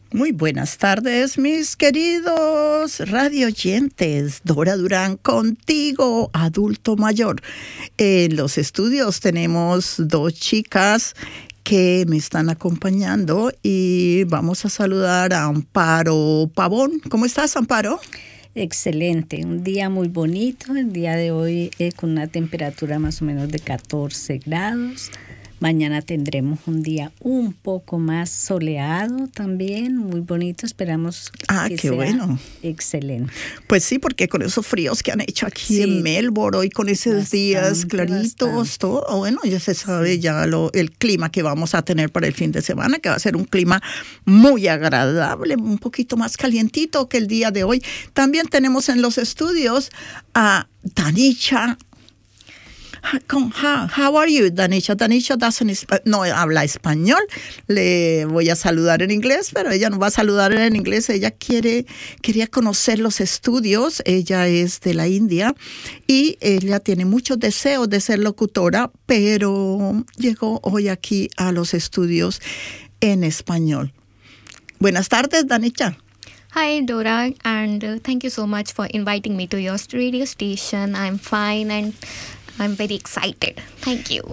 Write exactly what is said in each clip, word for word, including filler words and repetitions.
Muy buenas tardes, mis queridos radioyentes. Dora Durán contigo, adulto mayor. En los estudios tenemos dos chicas que me están acompañando y vamos a saludar a Amparo Pavón. ¿Cómo estás, Amparo? Excelente, un día muy bonito, el día de hoy eh, con una temperatura más o menos de catorce grados. Mañana tendremos un día un poco más soleado también, muy bonito. Esperamos ah, que qué sea bueno. Excelente. Pues sí, porque con esos fríos que han hecho aquí sí, en Melbourne hoy con esos bastante, días claritos, bastante. todo, bueno, ya se sabe sí. ya lo, el clima que vamos a tener para el fin de semana, que va a ser un clima muy agradable, un poquito más calientito que el día de hoy. También tenemos en los estudios a Danisha. How, how are you, Danisha? Danisha doesn't, no habla español. Le voy a saludar en inglés, pero ella no va a saludar en inglés. Ella quiere, quería conocer los estudios. Ella es de la India y ella tiene muchos deseos de ser locutora, pero llegó hoy aquí a los estudios en español. Buenas tardes, Danisha. Hi, Dora, and uh, thank you so much for inviting me to your radio station. I'm fine and I'm very excited. Thank you.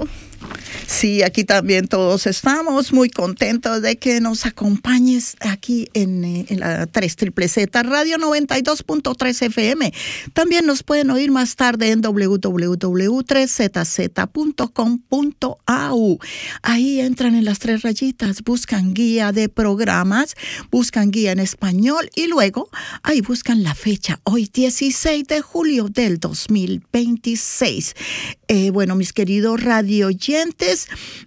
Sí, aquí también todos estamos muy contentos de que nos acompañes aquí en, en la tres Z Z Radio noventa y dos punto tres F M. También nos pueden oír más tarde en doble u doble u doble u punto tres z z punto com punto a u. Ahí entran en las tres rayitas, buscan guía de programas, buscan guía en español y luego ahí buscan la fecha, hoy dieciséis de julio del dos mil veintiséis. Eh, bueno, mis queridos radio oyentes,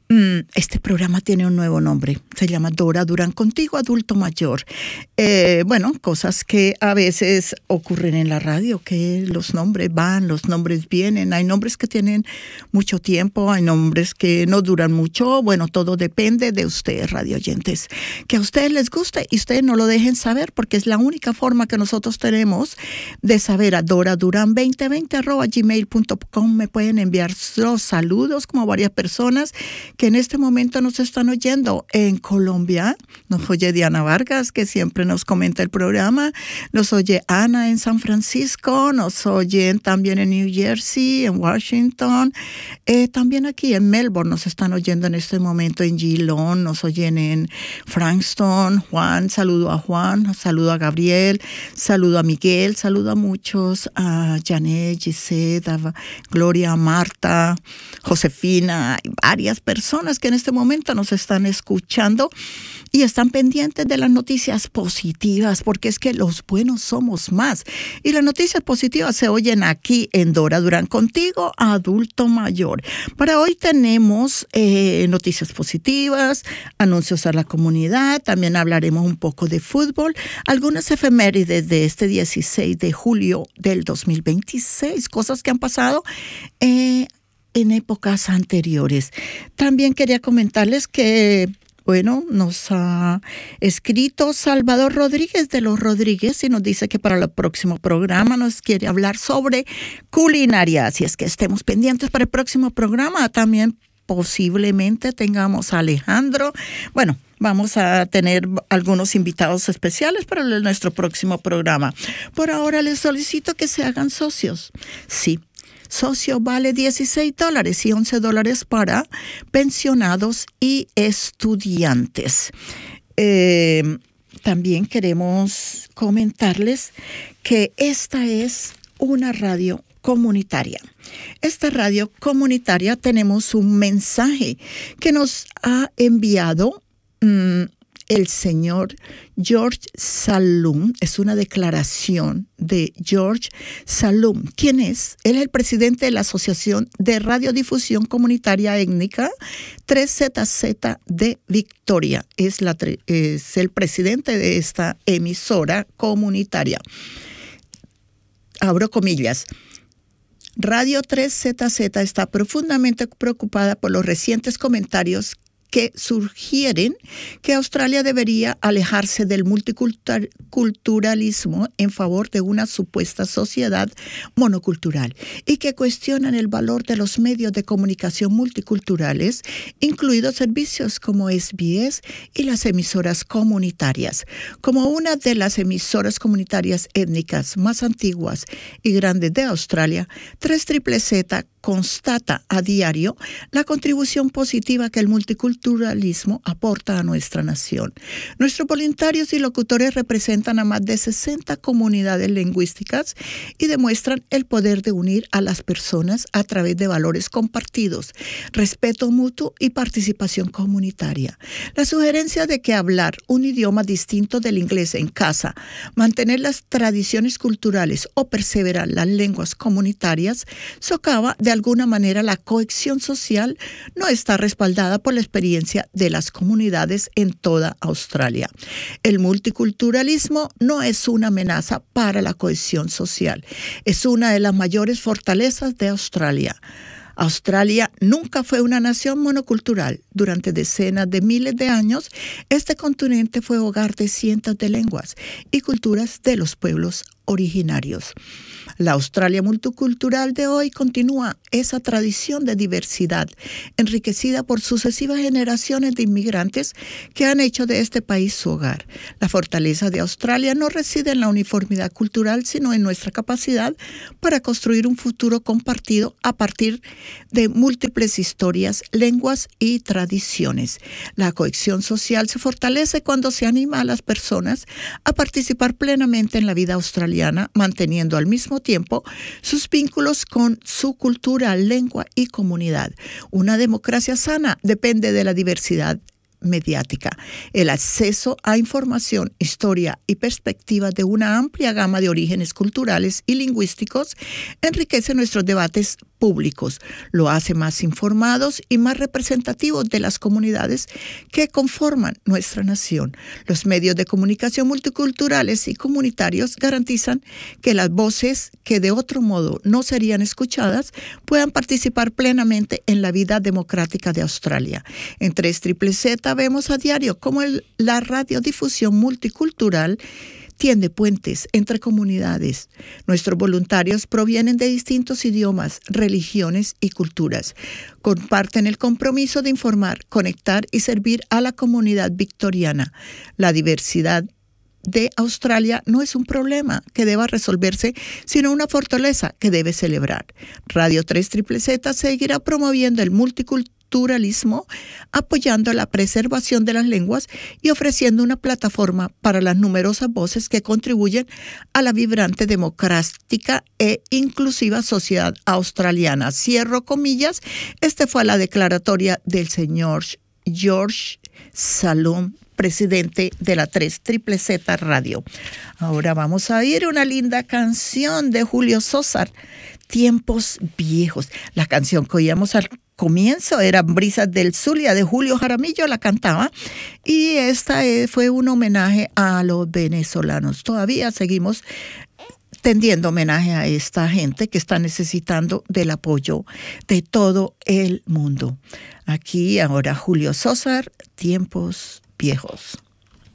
este programa tiene un nuevo nombre, se llama Dora Durán contigo, adulto mayor. Eh, bueno, cosas que a veces ocurren en la radio, que los nombres van, los nombres vienen, hay nombres que tienen mucho tiempo, hay nombres que no duran mucho, bueno, todo depende de ustedes, radio oyentes. Que a ustedes les guste y ustedes no lo dejen saber, porque es la única forma que nosotros tenemos de saber. A Dora Durán veinte veinte arroba gmail punto com me pueden enviar los saludos, como varias personas que en este momento nos están oyendo en Colombia. Nos oye Diana Vargas, que siempre nos comenta el programa. Nos oye Ana en San Francisco. Nos oyen también en New Jersey, en Washington. Eh, también aquí en Melbourne nos están oyendo en este momento, en Geelong. Nos oyen en Frankston. Juan, saludo a Juan, saludo a Gabriel, saludo a Miguel, saludo a muchos, a Janet, Gisette, a Gloria, a Marta, Josefina. Hay varias personas que en este momento nos están escuchando y están pendientes de las noticias positivas, porque es que los buenos somos más. Y las noticias positivas se oyen aquí en Dora Durán contigo, adulto mayor. Para hoy tenemos eh, noticias positivas, anuncios a la comunidad, también hablaremos un poco de fútbol, algunas efemérides de este dieciséis de julio del dos mil veintiséis, cosas que han pasado eh, en épocas anteriores. También quería comentarles que, bueno, nos ha escrito Salvador Rodríguez de los Rodríguez y nos dice que para el próximo programa nos quiere hablar sobre culinaria. Así es que estemos pendientes para el próximo programa. También posiblemente tengamos a Alejandro. Bueno, vamos a tener algunos invitados especiales para nuestro próximo programa. Por ahora les solicito que se hagan socios. Sí. Socio vale dieciséis dólares y once dólares para pensionados y estudiantes. Eh, también queremos comentarles que esta es una radio comunitaria. Esta radio comunitaria tenemos un mensaje que nos ha enviado mmm, el señor George Salum. Es una declaración de George Salum. ¿Quién es? Él es el presidente de la Asociación de Radiodifusión Comunitaria Étnica tres Z Z de Victoria. Es, la, es el presidente de esta emisora comunitaria. Abro comillas. Radio tres Z Z está profundamente preocupada por los recientes comentarios que sugieren que Australia debería alejarse del multiculturalismo en favor de una supuesta sociedad monocultural y que cuestionan el valor de los medios de comunicación multiculturales, incluidos servicios como S B S y las emisoras comunitarias. Como una de las emisoras comunitarias étnicas más antiguas y grandes de Australia, tres Z Z constata a diario la contribución positiva que el multiculturalismo aporta a nuestra nación. Nuestros voluntarios y locutores representan a más de sesenta comunidades lingüísticas y demuestran el poder de unir a las personas a través de valores compartidos, respeto mutuo y participación comunitaria. La sugerencia de que hablar un idioma distinto del inglés en casa, mantener las tradiciones culturales o perseverar las lenguas comunitarias socava de alguna manera la cohesión social no está respaldada por la experiencia de las comunidades en toda Australia. El multiculturalismo no es una amenaza para la cohesión social, es una de las mayores fortalezas de Australia. Australia nunca fue una nación monocultural. Durante decenas de miles de años, este continente fue hogar de cientos de lenguas y culturas de los pueblos originarios. La Australia multicultural de hoy continúa esa tradición de diversidad, enriquecida por sucesivas generaciones de inmigrantes que han hecho de este país su hogar. La fortaleza de Australia no reside en la uniformidad cultural, sino en nuestra capacidad para construir un futuro compartido a partir de múltiples historias, lenguas y tradiciones. La cohesión social se fortalece cuando se anima a las personas a participar plenamente en la vida australiana, manteniendo al mismo tiempo sus vínculos con su cultura, lengua y comunidad. Una democracia sana depende de la diversidad mediática. El acceso a información, historia y perspectiva de una amplia gama de orígenes culturales y lingüísticos enriquece nuestros debates públicos, lo hace más informados y más representativos de las comunidades que conforman nuestra nación. Los medios de comunicación multiculturales y comunitarios garantizan que las voces que de otro modo no serían escuchadas puedan participar plenamente en la vida democrática de Australia. En tres Z Z vemos a diario cómo el, la radiodifusión multicultural tiende puentes entre comunidades. Nuestros voluntarios provienen de distintos idiomas, religiones y culturas. Comparten el compromiso de informar, conectar y servir a la comunidad victoriana. La diversidad de Australia no es un problema que deba resolverse, sino una fortaleza que debe celebrar. Radio tres Z Z seguirá promoviendo el multiculturalismo, apoyando la preservación de las lenguas y ofreciendo una plataforma para las numerosas voces que contribuyen a la vibrante, democrática e inclusiva sociedad australiana. Cierro comillas. Esta fue la declaratoria del señor George Salom, presidente de la tres Z Z Radio. Ahora vamos a oír una linda canción de Julio Sózar, Tiempos Viejos. La canción que oíamos al comienzo era Brisas del Zulia de Julio Jaramillo, la cantaba, y esta fue un homenaje a los venezolanos. Todavía seguimos tendiendo homenaje a esta gente que está necesitando del apoyo de todo el mundo. Aquí ahora Julio Sózar, Tiempos Viejos.